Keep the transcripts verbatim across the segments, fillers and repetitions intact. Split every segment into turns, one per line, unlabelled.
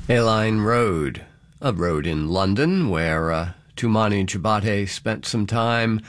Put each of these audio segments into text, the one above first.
Aline Road, a road in London where uh, Toumani Djabate spent some time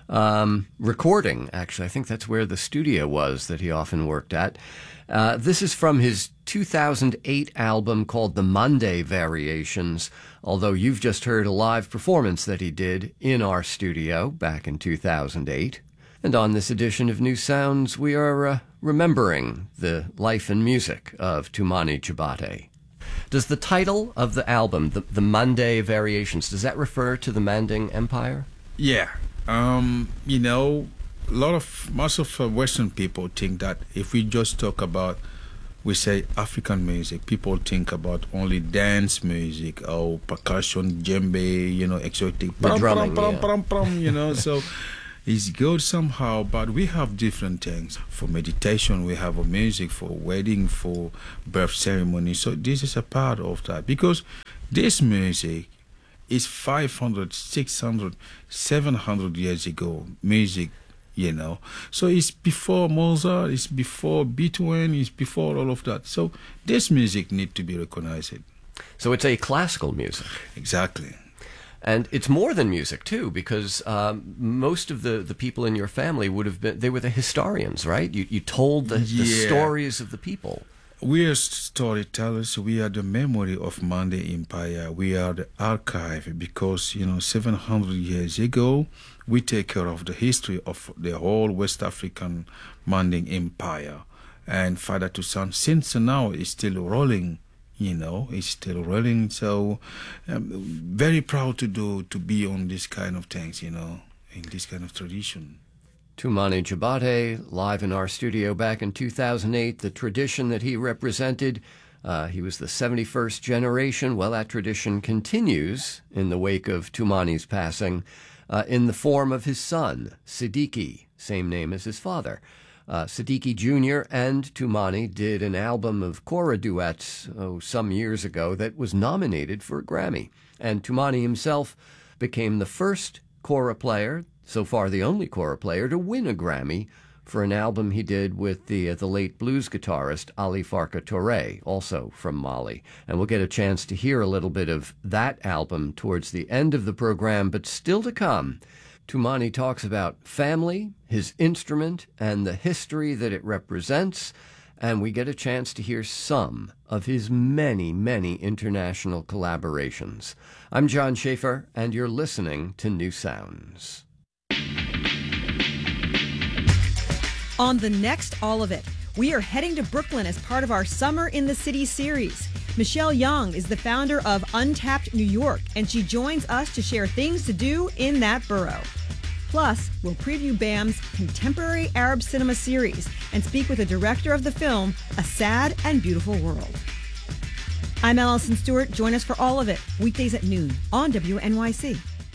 um, recording. Actually, I think that's where the studio was that he often worked at. Uh, this is from his two thousand eight album called The Monday Variations, although you've just heard a live performance that he did in our studio back in two thousand eight. And on this edition of New Sounds, we are uh, remembering the life and music of Toumani Djabate. Does the title of the album, the, the Monday Variations, does that refer to the Manding Empire?
Yeah. Um, you know, a lot of, most of uh, Western people think that if we just talk about, we say African music, people think about only dance music or percussion, djembe, you know, exotic.
The drumming,
prum,
yeah.
prum, prum, prum, you know, so it's good somehow, but we have different things. For meditation, we have a music, for wedding, for birth ceremony. So this is a part of that, because this music is five hundred, six hundred, seven hundred years ago music, you know. So it's before Mozart, it's before Beethoven, it's before all of that. So this music need to be recognized.
So it's a classical music.
Exactly.
And it's more than music, too, because um, most of the, the people in your family would have been, they were the historians, right? You, you told the,
Yeah.
the stories of the people.
We are storytellers. We are the memory of Manding Empire. We are the archive, because, you know, seven hundred years ago, we take care of the history of the whole West African Manding Empire. And Father to Son, since now, is still rolling. You know, it's still rolling. So I'm very proud to do, to be on this kind of things, you know, in this kind of tradition.
Toumani Djabate, live in our studio back in two thousand eight, the tradition that he represented, uh, he was the seventy-first generation. Well, that tradition continues in the wake of Toumani's passing uh, in the form of his son, Sidiki, same name as his father. Uh, Sidiki Junior and Toumani did an album of kora duets oh, some years ago that was nominated for a Grammy. And Toumani himself became the first kora player, so far the only kora player, to win a Grammy for an album he did with the uh, the late blues guitarist Ali Farka Touré, also from Mali. And we'll get a chance to hear a little bit of that album towards the end of the program, but still to come. Toumani talks about family, his instrument, and the history that it represents, and we get a chance to hear some of his many, many international collaborations. I'm John Schaefer, and you're listening to New Sounds.
On the next All of It, we are heading to Brooklyn as part of our Summer in the City series. Michelle Young is the founder of Untapped New York, and she joins us to share things to do in that borough. Plus, we'll preview B A M's Contemporary Arab Cinema series and speak with the director of the film, A Sad and Beautiful World. I'm Allison Stewart. Join us for All of It, weekdays at noon on W N Y C.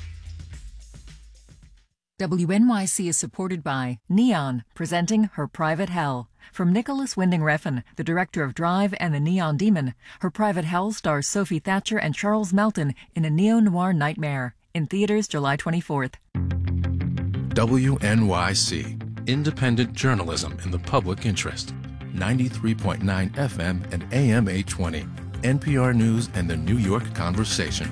W N Y C is supported by Neon, presenting Her Private Hell. From Nicholas Winding Refn, the director of Drive and The Neon Demon, Her Private Hell stars Sophie Thatcher and Charles Melton in a neo-noir nightmare. In theaters July twenty-fourth.
W N Y C, independent journalism in the public interest. ninety-three point nine F M and A M eight twenty. N P R News and the New York Conversation.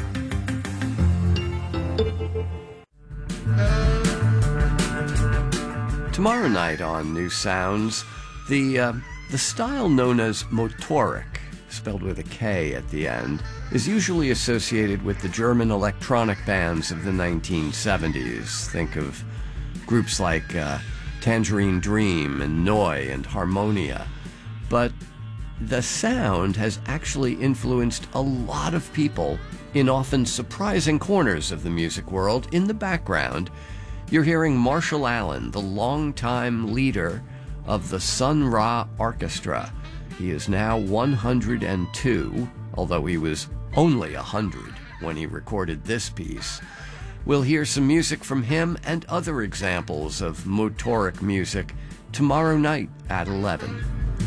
Tomorrow night on New Sounds, the uh, the style known as motoric, spelled with a K at the end, is usually associated with the German electronic bands of the nineteen seventies. Think of groups like uh, Tangerine Dream and Neu! And Harmonia. But the sound has actually influenced a lot of people in often surprising corners of the music world. In the background, you're hearing Marshall Allen, the longtime leader of the Sun Ra Orchestra. He is now one hundred two, although he was only one hundred when he recorded this piece. We'll hear some music from him and other examples of motoric music tomorrow night at eleven.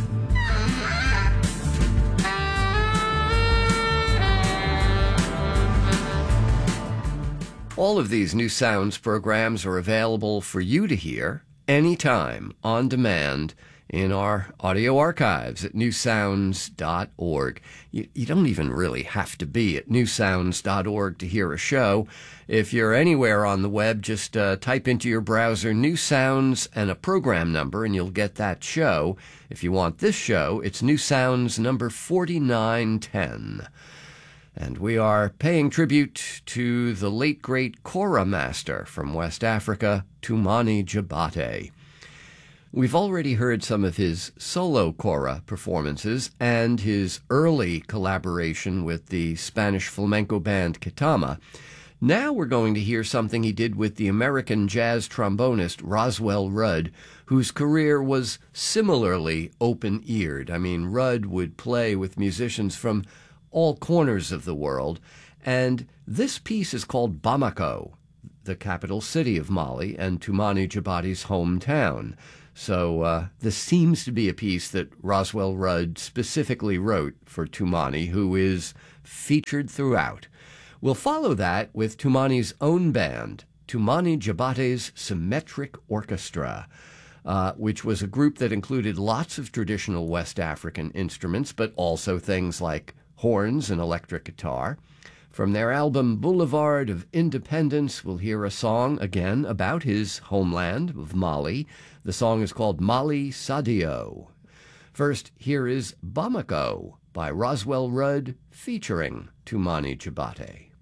All of these New Sounds programs are available for you to hear anytime, on demand, in our audio archives at new sounds dot org. You, you don't even really have to be at new sounds dot org to hear a show. If you're anywhere on the web, just uh, type into your browser New Sounds and a program number, and you'll get that show. If you want this show, it's New Sounds number forty-nine ten. And we are paying tribute to the late, great kora master from West Africa, Toumani Diabaté. We've already heard some of his solo kora performances and his early collaboration with the Spanish flamenco band Ketama. Now we're going to hear something he did with the American jazz trombonist Roswell Rudd, whose career was similarly open-eared. I mean, Rudd would play with musicians from all corners of the world, and this piece is called Bamako, the capital city of Mali and Toumani Diabaté's hometown. So uh, this seems to be a piece that Roswell Rudd specifically wrote for Toumani, who is featured throughout. We'll follow that with Toumani's own band, Toumani Diabaté's Symmetric Orchestra, uh, which was a group that included lots of traditional West African instruments, but also things like horns and electric guitar. From their album Boulevard of Independence, we'll hear a song again about his homeland of Mali. The song is called Mali Sadio. First, here is Bamako by Roswell Rudd featuring Toumani Diabaté.